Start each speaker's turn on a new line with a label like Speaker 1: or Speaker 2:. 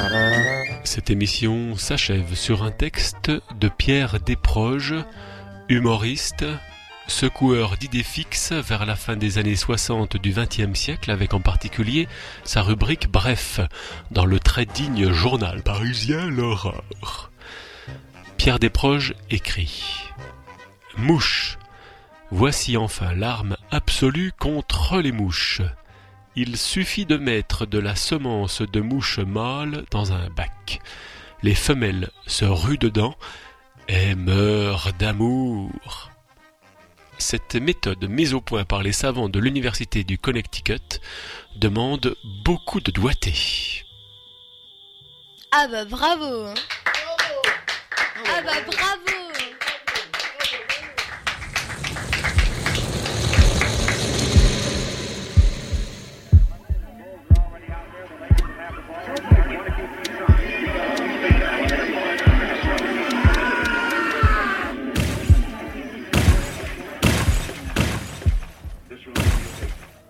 Speaker 1: Cette émission s'achève sur un texte de Pierre Desproges, humoriste, secoueur d'idées fixes vers la fin des années 60 du XXe siècle, avec en particulier sa rubrique Bref, dans le très digne journal parisien L'Horreur. Pierre Desproges écrit « Mouche, voici enfin l'arme absolue contre les mouches. Il suffit de mettre de la semence de mouche mâle dans un bac. Les femelles se ruent dedans et meurent d'amour. » Cette méthode mise au point par les savants de l'université du Connecticut demande beaucoup de doigté.
Speaker 2: Ah bah bravo, hein. Ah bah bravo.